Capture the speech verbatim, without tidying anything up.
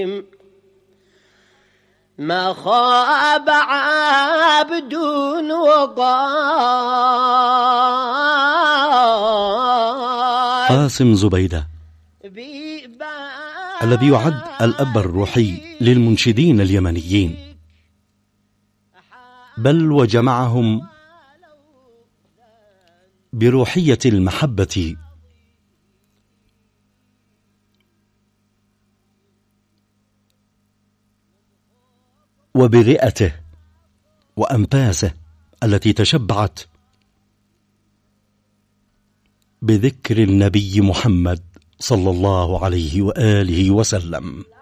ما خاب عبد وقال. قاسم زبيدة الذي يعد الأب الروحي للمنشدين اليمنيين، بل وجمعهم بروحية المحبة وبرئته وأنفاسه التي تشبعت بذكر النبي محمد صلى الله عليه وآله وسلم.